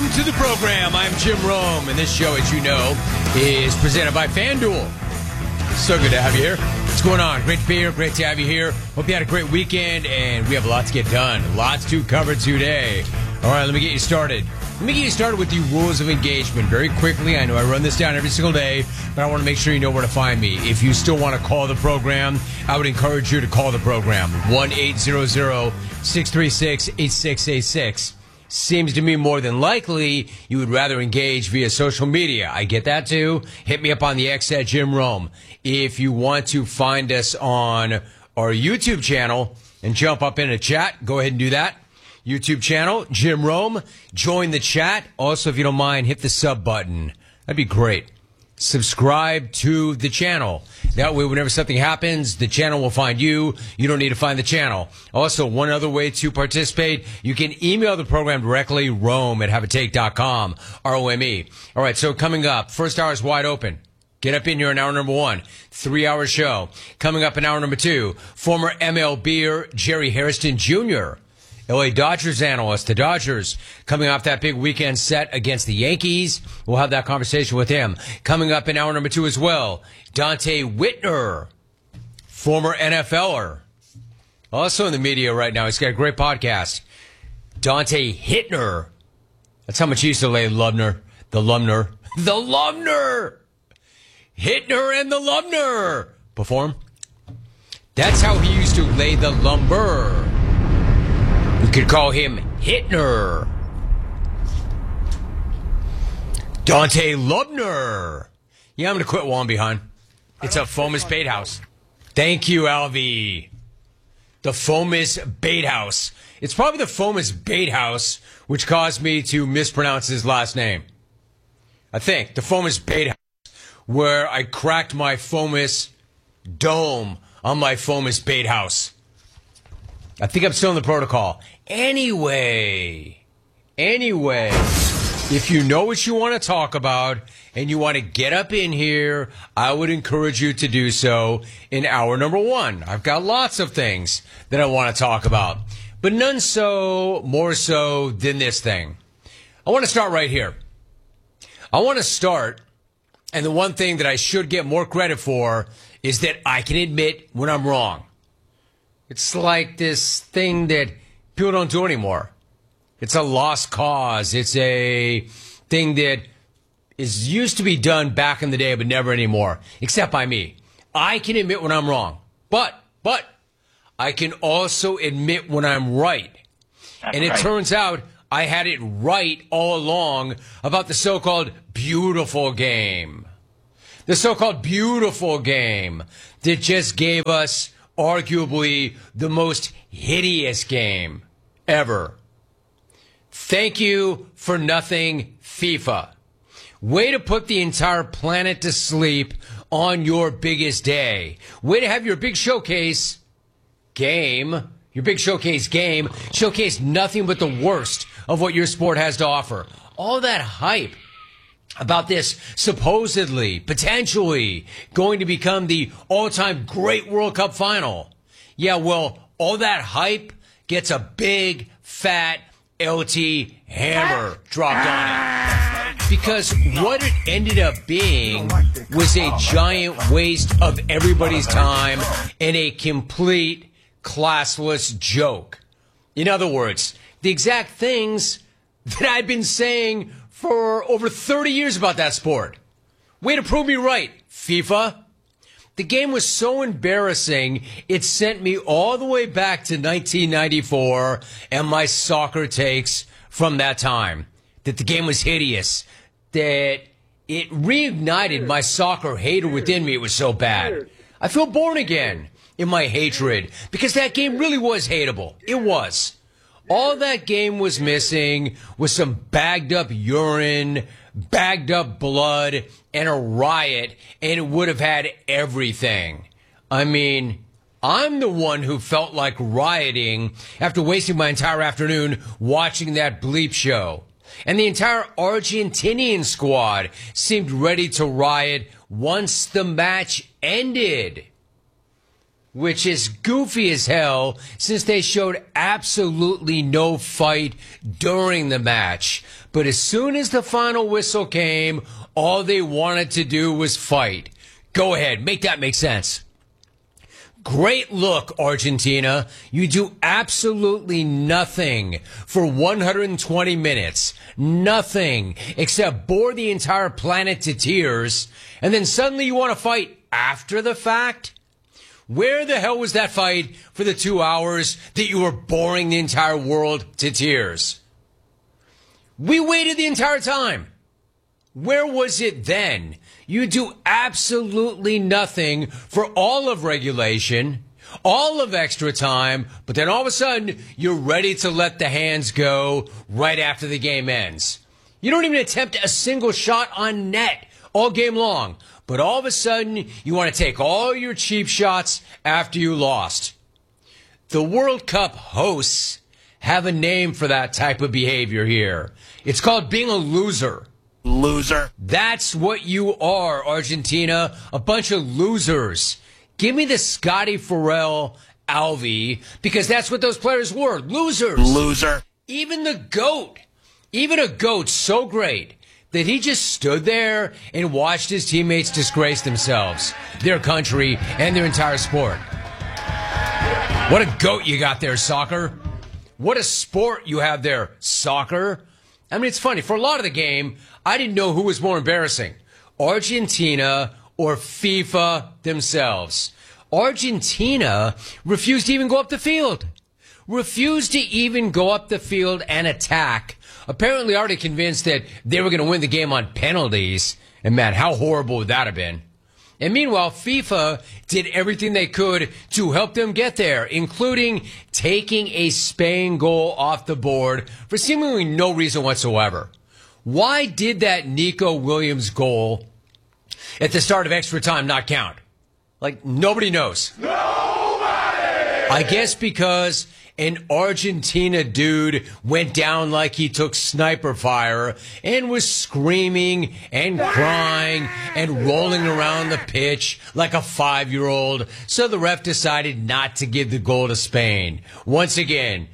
Welcome to the program. I'm Jim Rome, and this show, as you know, is presented by FanDuel. So good to have you here. What's going on? Great to be here. Great to have you here. Hope you had a great weekend, and we have a lot to get done. Lots to cover today. All right, let me get you started. Let me get you started with the rules of engagement very quickly. I know I run this down every single day, but I want to make sure you know where to find me. If you still want to call the program, I would encourage you to call the program. 1-800-636-8686. Seems to me more than likely you would rather engage via social media. I get that too. Hit me up on the X at Jim Rome. If you want to find us on our YouTube channel and jump up in a chat, go ahead and do that. YouTube channel, Jim Rome. Join the chat. Also, if you don't mind, hit the sub button. That'd be great. Subscribe to the channel. That way, whenever something happens, the channel will find you. You don't need to find the channel. Also, one other way to participate, you can email the program directly, rome@haveatake.com, R-O-M-E. All right, so coming up, first hour is wide open. Get up in here in hour number 1, 3-hour show. Coming up in hour number 2, former MLBer Jerry Hairston Jr., LA Dodgers analyst. The Dodgers coming off that big weekend set against the Yankees. We'll have that conversation with him. Coming up in hour number 2 as well, Dante Whitner, former NFLer. Also in the media right now. He's got a great podcast. Dante Hittner. That's how much he used to lay Lubner. The Lumner. The Lumner! Hittner and the Lumner. Perform. That's how he used to lay the lumber. We could call him Hittner. Dante Lubner. Yeah, I'm going to quit while I'm behind. It's a Fomus Bait House. Thank you, Alvy. The Fomus Bait House. It's probably the Fomus Bait House which caused me to mispronounce his last name. I think. The Fomus Bait House. Where I cracked my Fomus dome on my Fomus Bait House. I think I'm still in the protocol. Anyway, if you know what you want to talk about and you want to get up in here, I would encourage you to do so in hour number 1. I've got lots of things that I want to talk about, but none more so than this thing. I want to start right here. I want to start, and the one thing that I should get more credit for is that I can admit when I'm wrong. It's like this thing that people don't do anymore. It's a lost cause. It's a thing that is used to be done back in the day, but never anymore, except by me. I can admit when I'm wrong, but I can also admit when I'm right. And it turns out I had it right all along about the so-called beautiful game. The so-called beautiful game that just gave us arguably the most hideous game ever. Thank you for nothing, FIFA. Way to put the entire planet to sleep on your biggest day. Way to have your big showcase game, showcase nothing but the worst of what your sport has to offer. All that hype about this supposedly, potentially going to become the all-time great World Cup final. Yeah, well, all that hype gets a big, fat, LT hammer dropped on it. Because what it ended up being was a giant waste of everybody's time and a complete classless joke. In other words, the exact things that I've been saying for over 30 years about that sport. Way to prove me right, FIFA. The game was so embarrassing, it sent me all the way back to 1994 and my soccer takes from that time. That the game was hideous. That it reignited my soccer hater within me. It was so bad. I feel born again in my hatred because that game really was hateable. It was. All that game was missing was some bagged up urine, bagged up blood, and a riot, and it would have had everything. I mean, I'm the one who felt like rioting after wasting my entire afternoon watching that bleep show. And the entire Argentinian squad seemed ready to riot once the match ended. which is goofy as hell since they showed absolutely no fight during the match. But as soon as the final whistle came, all they wanted to do was fight. Go ahead, make that make sense. Great look, Argentina. You do absolutely nothing for 120 minutes. Nothing except bore the entire planet to tears. And then suddenly you want to fight after the fact? Where the hell was that fight for the 2 hours that you were boring the entire world to tears? We waited the entire time. Where was it then? You do absolutely nothing for all of regulation, all of extra time, but then all of a sudden, you're ready to let the hands go right after the game ends. You don't even attempt a single shot on net all game long, but all of a sudden, you want to take all your cheap shots after you lost. The World Cup hosts have a name for that type of behavior here. It's called being a loser. Loser. That's what you are, Argentina. A bunch of losers. Give me the Scotty Farrell Alvey, because that's what those players were. Losers. Loser. Even the GOAT. Even a GOAT so great that he just stood there and watched his teammates disgrace themselves, their country, and their entire sport. What a GOAT you got there, soccer. What a sport you have there, soccer. I mean, it's funny. For a lot of the game, I didn't know who was more embarrassing, Argentina or FIFA themselves. Argentina refused to even go up the field. Refused to even go up the field and attack. Apparently already convinced that they were going to win the game on penalties. And man, how horrible would that have been? And meanwhile, FIFA did everything they could to help them get there, including taking a Spain goal off the board for seemingly no reason whatsoever. Why did that Nico Williams goal at the start of extra time not count? Like, nobody knows. Nobody! I guess because an Argentina dude went down like he took sniper fire and was screaming and crying and rolling around the pitch like a 5-year-old. So the ref decided not to give the goal to Spain. Once again,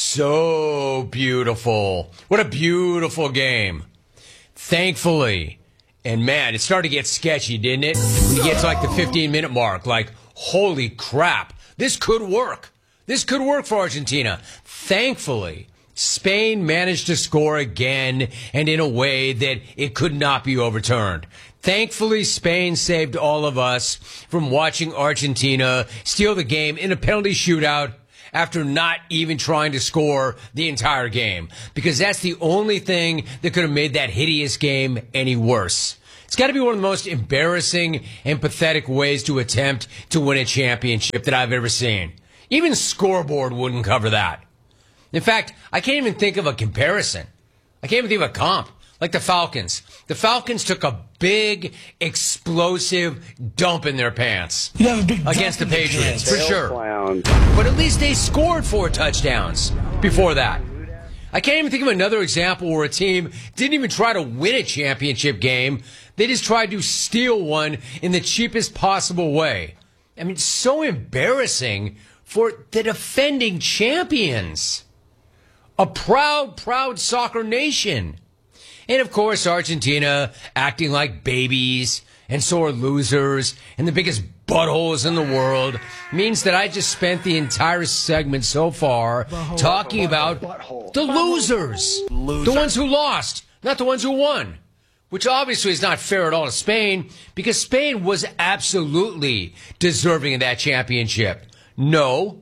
so beautiful. What a beautiful game. Thankfully, and man, it started to get sketchy, didn't it? We get to like the 15-minute mark, like, holy crap, this could work. This could work for Argentina. Thankfully, Spain managed to score again and in a way that it could not be overturned. Thankfully, Spain saved all of us from watching Argentina steal the game in a penalty shootout after not even trying to score the entire game, because that's the only thing that could have made that hideous game any worse. It's got to be one of the most embarrassing and pathetic ways to attempt to win a championship that I've ever seen. Even Scoreboard wouldn't cover that. In fact, I can't even think of a comparison. I can't even think of a comp. Like the Falcons. The Falcons took a big, explosive dump in their pants against the Patriots, for sure. But at least they scored 4 touchdowns before that. I can't even think of another example where a team didn't even try to win a championship game. They just tried to steal one in the cheapest possible way. I mean, so embarrassing for the defending champions. A proud, proud soccer nation. And of course, Argentina acting like babies and sore losers and the biggest buttholes in the world means that I just spent the entire segment so far talking about the losers. The ones who lost, not the ones who won. Which obviously is not fair at all to Spain, because Spain was absolutely deserving of that championship. No,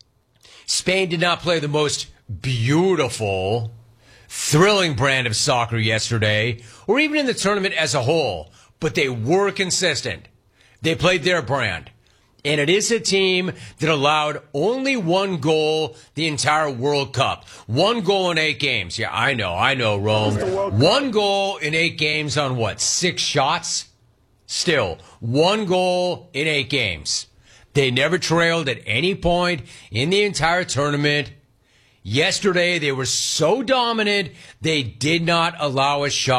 Spain did not play the most beautiful, thrilling brand of soccer yesterday, or even in the tournament as a whole, but they were consistent. They played their brand. And it is a team that allowed only 1 goal the entire World Cup. 1 goal in 8 games. Yeah, I know, Rome. 1 goal in 8 games on what, 6 shots? Still, 1 goal in 8 games. They never trailed at any point in the entire tournament. Yesterday, they were so dominant, they did not allow a shot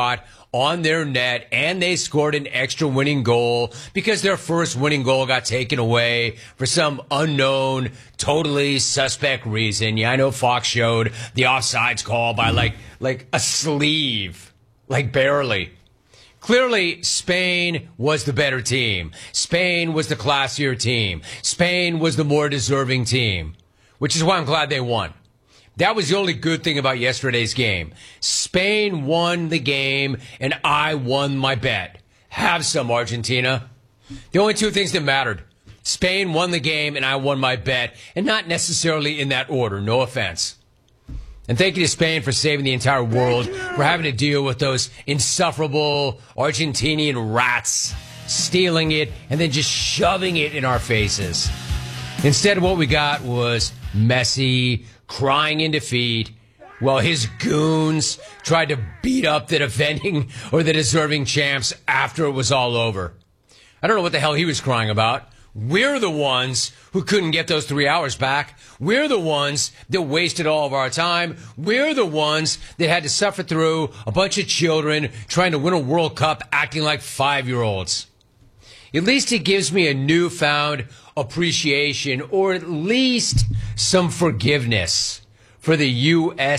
on their net, and they scored an extra winning goal because their first winning goal got taken away for some unknown, totally suspect reason. Yeah, I know Fox showed the offsides call by like a sleeve, like barely. Clearly, Spain was the better team. Spain was the classier team. Spain was the more deserving team, which is why I'm glad they won. That was the only good thing about yesterday's game. Spain won the game, and I won my bet. Have some, Argentina. The only two things that mattered. Spain won the game, and I won my bet, and not necessarily in that order. No offense. And thank you to Spain for saving the entire world, for having to deal with those insufferable Argentinian rats stealing it and then just shoving it in our faces. Instead, what we got was Messi crying in defeat while his goons tried to beat up the defending or the deserving champs after it was all over. I don't know what the hell he was crying about. We're the ones who couldn't get those 3 hours back. We're the ones that wasted all of our time. We're the ones that had to suffer through a bunch of children trying to win a World Cup acting like 5-year-olds. At least it gives me a newfound appreciation, or at least some forgiveness for the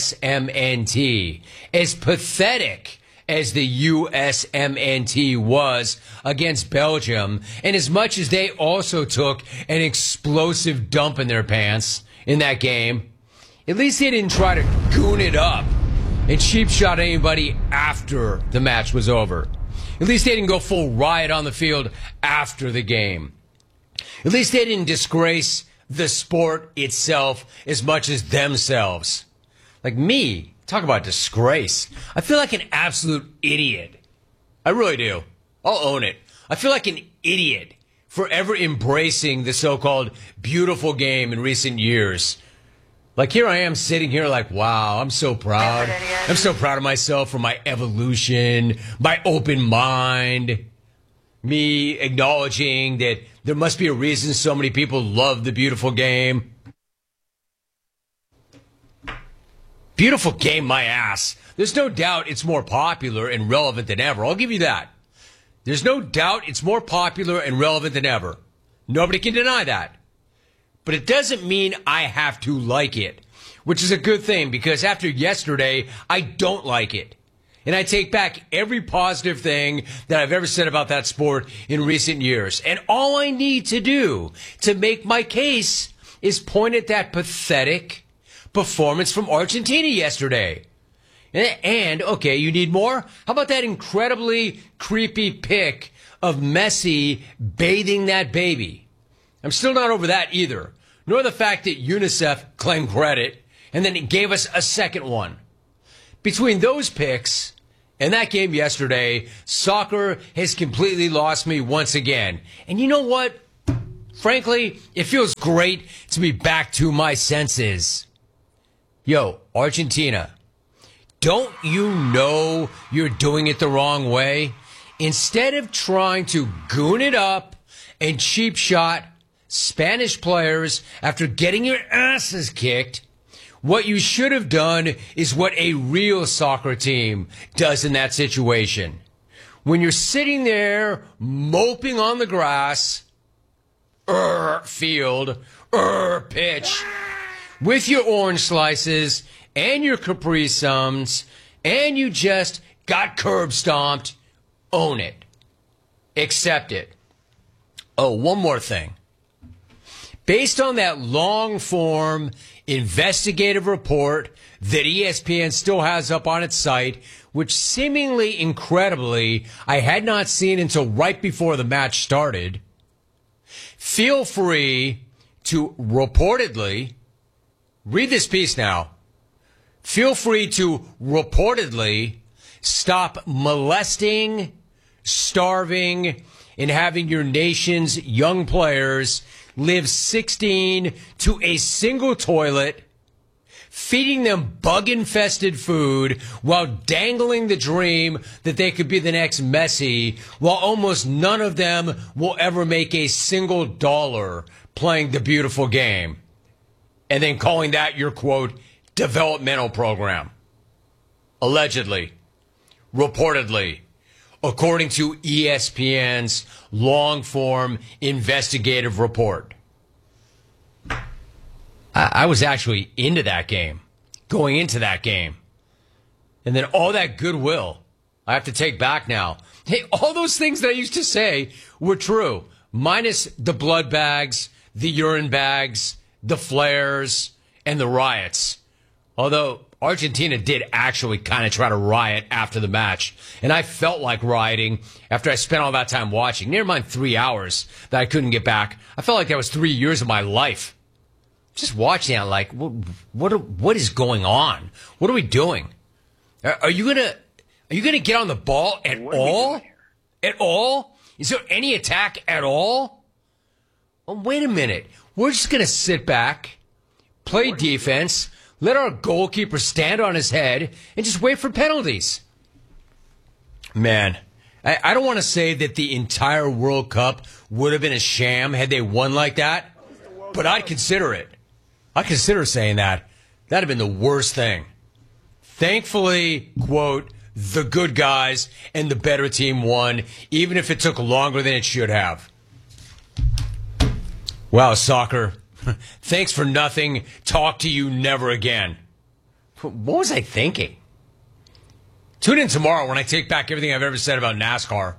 USMNT. As pathetic as the USMNT was against Belgium, and as much as they also took an explosive dump in their pants in that game, at least they didn't try to goon it up and cheap shot anybody after the match was over. At least they didn't go full riot on the field after the game. At least they didn't disgrace the sport itself as much as themselves. Like me, talk about disgrace. I feel like an absolute idiot. I really do. I'll own it. I feel like an idiot for ever embracing the so-called beautiful game in recent years. Like here I am sitting here like, wow, I'm so proud. I'm so proud of myself for my evolution, my open mind, me acknowledging that there must be a reason so many people love the beautiful game. Beautiful game, my ass. There's no doubt it's more popular and relevant than ever. I'll give you that. There's no doubt it's more popular and relevant than ever. Nobody can deny that. But it doesn't mean I have to like it, which is a good thing because after yesterday, I don't like it. And I take back every positive thing that I've ever said about that sport in recent years. And all I need to do to make my case is point at that pathetic performance from Argentina yesterday. And, okay, you need more? How about that incredibly creepy pic of Messi bathing that baby? I'm still not over that either. Nor the fact that UNICEF claimed credit and then it gave us a second one. Between those pics and that game yesterday, soccer has completely lost me once again. And you know what? Frankly, it feels great to be back to my senses. Yo, Argentina, don't you know you're doing it the wrong way? Instead of trying to goon it up and cheap shot Spanish players after getting your asses kicked, what you should have done is what a real soccer team does in that situation. When you're sitting there moping on the grass, field, pitch, with your orange slices and your Capri Suns, and you just got curb stomped, own it. Accept it. Oh, one more thing. Based on that long-form investigative report that ESPN still has up on its site, which seemingly incredibly I had not seen until right before the match started, feel free to reportedly, read this piece now, feel free to reportedly stop molesting, starving, and having your nation's young players live 16 to a single toilet, feeding them bug-infested food while dangling the dream that they could be the next Messi, while almost none of them will ever make a single dollar playing the beautiful game. And then calling that your, quote, developmental program. Allegedly. reportedly, according to ESPN's long-form investigative report. I was actually into that game, going into that game. And then all that goodwill I have to take back now. Hey, all those things that I used to say were true, minus the blood bags, the urine bags, the flares, and the riots. Although Argentina did actually kind of try to riot after the match. And I felt like rioting after I spent all that time watching. Never mind 3 hours that I couldn't get back. I felt like that was 3 years of my life. Just watching it, like, what is going on? What are we doing? Are you gonna get on the ball at all? At all? Is there any attack at all? Oh, wait a minute. We're just gonna sit back, play defense, let our goalkeeper stand on his head, and just wait for penalties. Man, I don't want to say that the entire World Cup would have been a sham had they won like that, but I'd consider it. I'd consider saying that. That'd have been the worst thing. Thankfully, quote, the good guys and the better team won, even if it took longer than it should have. Wow, soccer. Thanks for nothing. Talk to you never again. What was I thinking? Tune in tomorrow when I take back everything I've ever said about NASCAR.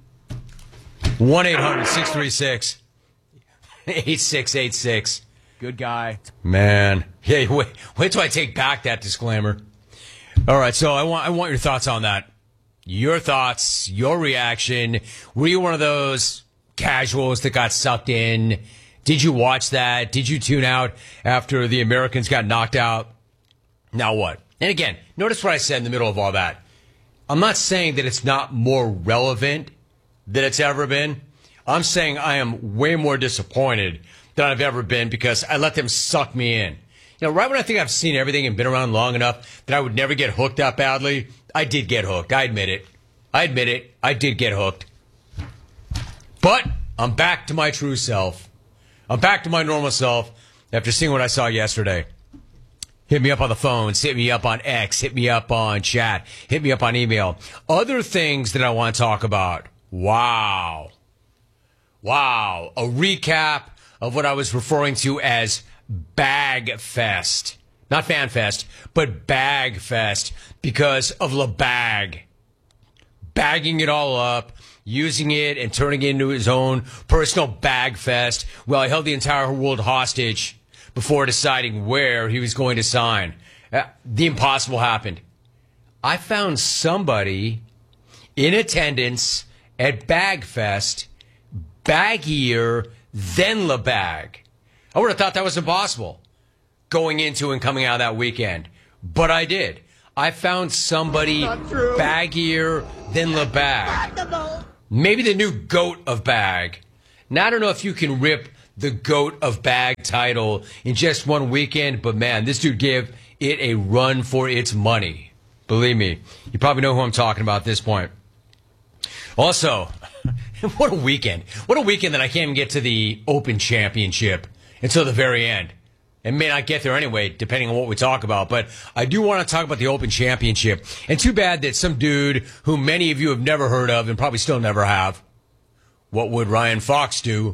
1-800-636-8686. Good guy. Man. Hey, wait till I take back that disclaimer. All right, so I want your thoughts on that. Your thoughts, your reaction. Were you one of those casuals that got sucked in? Did you watch that? Did you tune out after the Americans got knocked out? Now what? And again, notice what I said in the middle of all that. I'm not saying that it's not more relevant than it's ever been. I'm saying I am way more disappointed than I've ever been because I let them suck me in. You know, right when I think I've seen everything and been around long enough that I would never get hooked that badly, I did get hooked. I admit it. I did get hooked. But I'm back to my true self. I'm back to my normal self after seeing what I saw yesterday. Hit me up on the phones, hit me up on X, hit me up on chat, hit me up on email. Other things that I want to talk about. Wow. A recap of what I was referring to as Bag Fest. Not Fan Fest, but Bag Fest because of LeBag. Bagging it all up, using it and turning it into his own personal bag fest. Well, he held the entire world hostage before deciding where he was going to sign. The impossible happened. I found somebody in attendance at Bagfest baggier than LeBag. I would have thought that was impossible going into and coming out of that weekend. But I did. I found somebody baggier than LeBag. Maybe the new GOAT of bag. Now, I don't know if you can rip the GOAT of bag title in just one weekend, but man, this dude gave it a run for its money. Believe me, you probably know who I'm talking about at this point. Also, what a weekend. What a weekend that I can't even get to the Open Championship until the very end. And may not get there anyway, depending on what we talk about. But I do want to talk about the Open Championship. And too bad that some dude who many of you have never heard of and probably still never have. What would Ryan Fox do?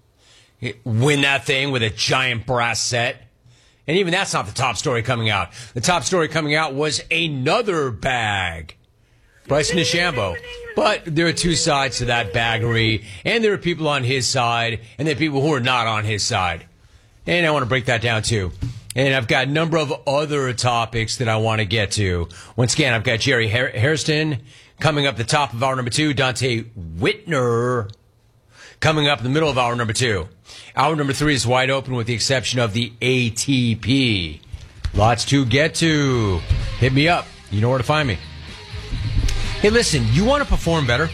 Win that thing with a giant brass set? And even that's not the top story coming out. The top story coming out was another bag. Bryson DeChambeau. But there are two sides to that baggery. And there are people on his side. And there are people who are not on his side. And I want to break that down, too. And I've got a number of other topics that I want to get to. Once again, I've got Jerry Hairston coming up the top of hour number 2. Dante Whitner coming up in the middle of hour number 2. Hour number 3 is wide open with the exception of the ATP. Lots to get to. Hit me up. You know where to find me. Hey, listen, you want to perform better?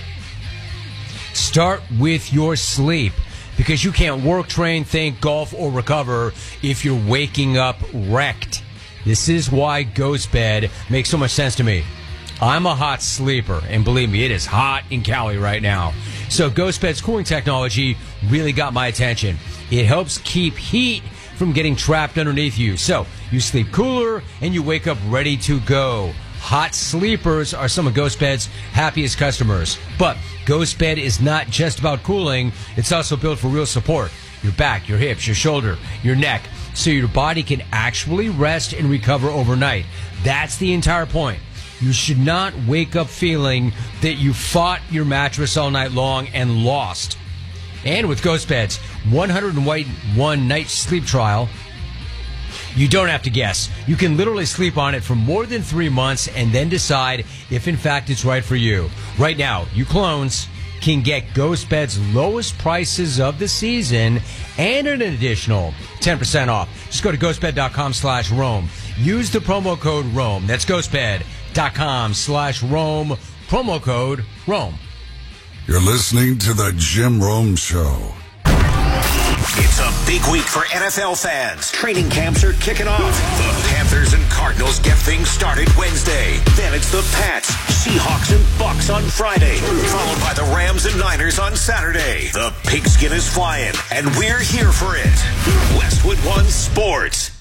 Start with your sleep. Because you can't work, train, think, golf, or recover if you're waking up wrecked. This is why Ghost Bed makes so much sense to me. I'm a hot sleeper, and believe me, it is hot in Cali right now. So Ghost Bed's cooling technology really got my attention. It helps keep heat from getting trapped underneath you. So you sleep cooler, and you wake up ready to go. hot sleepers are some of GhostBed's happiest customers. But GhostBed is not just about cooling. It's also built for real support. Your back, your hips, your shoulder, your neck, so your body can actually rest and recover overnight. That's the entire point. You should not wake up feeling that you fought your mattress all night long and lost. And with GhostBed's 101 night sleep trial, you don't have to guess. You can literally sleep on it for more than 3 months and then decide if in fact it's right for you. Right now, you clones can get GhostBed's lowest prices of the season and an additional 10% off. Just go to ghostbed.com/Rome. Use the promo code Rome. That's ghostbed.com/Rome. Promo code Rome. You're listening to the Jim Rome Show. It's a big week for NFL fans. Training camps are kicking off. The Panthers and Cardinals get things started Wednesday. Then it's the Pats, Seahawks, and Bucks on Friday. Followed by the Rams and Niners on Saturday. The pigskin is flying, and we're here for it. Westwood One Sports.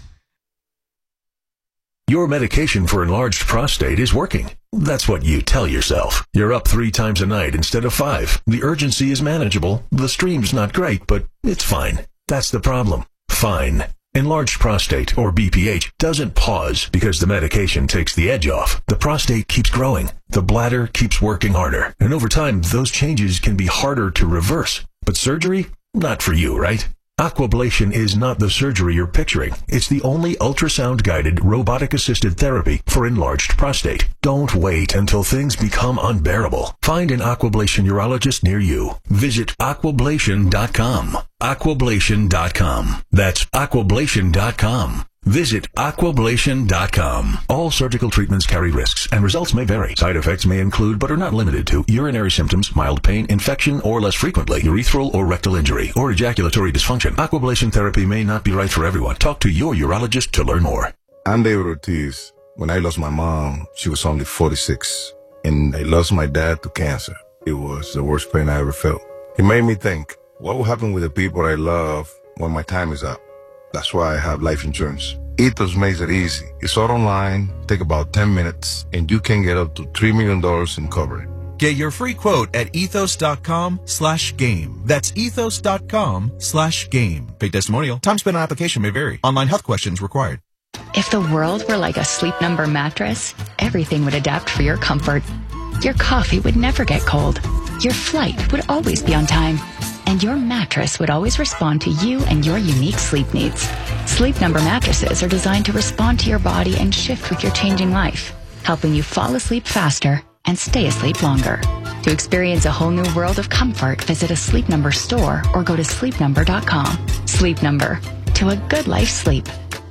Your medication for enlarged prostate is working. That's what you tell yourself. You're up 3 times a night instead of 5. The urgency is manageable. The stream's not great, but it's fine. That's the problem. Fine. Enlarged prostate, or BPH, doesn't pause because the medication takes the edge off. The prostate keeps growing. The bladder keeps working harder. And over time, those changes can be harder to reverse. But surgery? Not for you, right? Aquablation is not the surgery you're picturing. It's the only ultrasound-guided, robotic-assisted therapy for enlarged prostate. Don't wait until things become unbearable. Find an Aquablation urologist near you. Visit aquablation.com. Aquablation.com. That's aquablation.com. Visit aquablation.com. All surgical treatments carry risks, and results may vary. Side effects may include, but are not limited to, urinary symptoms, mild pain, infection, or less frequently, urethral or rectal injury, or ejaculatory dysfunction. Aquablation therapy may not be right for everyone. Talk to your urologist to learn more. I'm David Ortiz. When I lost my mom, she was only 46, and I lost my dad to cancer. It was the worst pain I ever felt. It made me think, what will happen with the people I love when my time is up? That's why I have life insurance. Ethos makes it easy. It's all online, take about 10 minutes, and you can get up to $3 million in coverage. Get your free quote at ethos.com/game. That's ethos.com/game. Paid testimonial. Time spent on application may vary. Online health questions required. If the world were like a Sleep Number mattress, everything would adapt for your comfort. Your coffee would never get cold. Your flight would always be on time. And your mattress would always respond to you and your unique sleep needs. Sleep Number mattresses are designed to respond to your body and shift with your changing life, helping you fall asleep faster and stay asleep longer. To experience a whole new world of comfort, visit a Sleep Number store or go to sleepnumber.com. Sleep Number. To a good life sleep.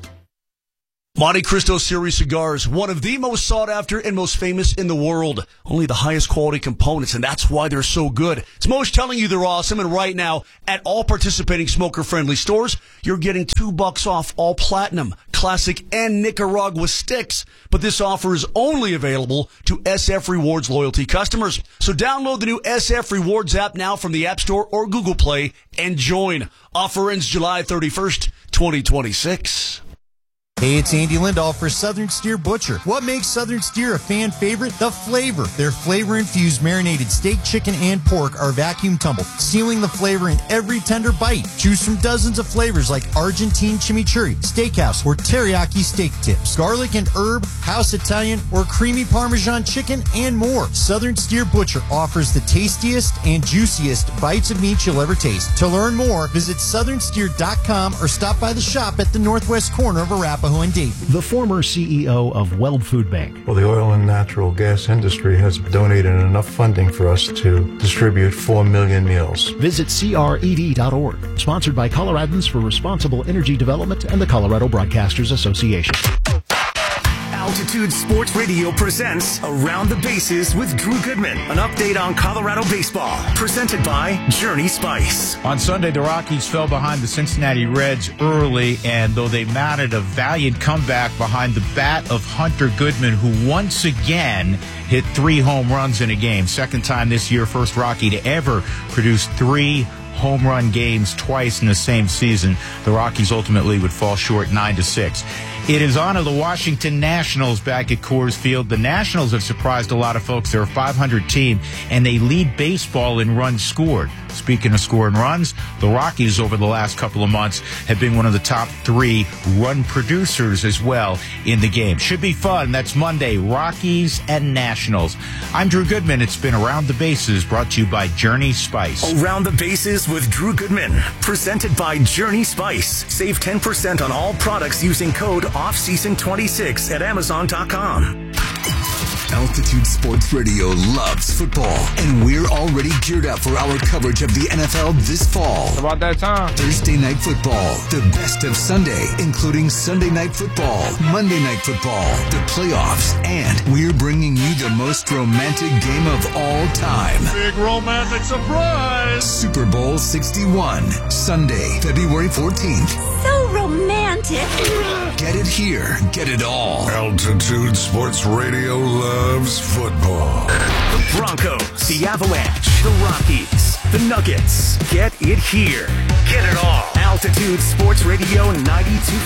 Monte Cristo Series cigars, one of the most sought after and most famous in the world. Only the highest quality components, and that's why they're so good. It's Moe's telling you they're awesome, and right now, at all participating smoker-friendly stores, you're getting $2 off all Platinum, Classic, and Nicaragua sticks. But this offer is only available to SF Rewards loyalty customers. So download the new SF Rewards app now from the App Store or Google Play and join. Offer ends July 31st, 2026. Hey, it's Andy Lindahl for Southern Steer Butcher. What makes Southern Steer a fan favorite? The flavor. Their flavor-infused marinated steak, chicken, and pork are vacuum tumbled, sealing the flavor in every tender bite. Choose from dozens of flavors like Argentine chimichurri, steakhouse, or teriyaki steak tips, garlic and herb, house Italian, or creamy Parmesan chicken, and more. Southern Steer Butcher offers the tastiest and juiciest bites of meat you'll ever taste. To learn more, visit southernsteer.com or stop by the shop at the northwest corner of Arapahoe and Dayton. The former CEO of Weld Food Bank. Well, the oil and natural gas industry has donated enough funding for us to distribute 4 million meals. Visit CRED.org. Sponsored by Coloradans for Responsible Energy Development and the Colorado Broadcasters Association. Altitude Sports Radio presents Around the Bases with Drew Goodman. An update on Colorado baseball. Presented by Journey Spice. On Sunday, the Rockies fell behind the Cincinnati Reds early, and though they mounted a valiant comeback behind the bat of Hunter Goodman, who once again hit 3 home runs in a game. Second time this year, first Rocky to ever produce 3 home run games twice in the same season. The Rockies ultimately would fall short 9-6. It is on to the Washington Nationals back at Coors Field. The Nationals have surprised a lot of folks. They're a 500 team, and they lead baseball in runs scored. Speaking of scoring runs, the Rockies over the last couple of months have been one of the top 3 run producers as well in the game. Should be fun. That's Monday, Rockies and Nationals. I'm Drew Goodman. It's been Around the Bases, brought to you by Journey Spice. Around the Bases with Drew Goodman, presented by Journey Spice. Save 10% on all products using code OFFSEASON26 at Amazon.com. Altitude Sports Radio loves football, and we're already geared up for our coverage of the NFL this fall. It's about that time. Thursday Night Football, the best of Sunday, including Sunday Night Football, Monday Night Football, the playoffs, and we're bringing you the most romantic game of all time. Big romantic surprise! Super Bowl 61, Sunday, February 14th. So romantic. Get it here, get it all. Altitude Sports Radio loves football. The Broncos, the Avalanche, the Rockies, the Nuggets. Get it here. Get it all. Altitude Sports Radio 92.5.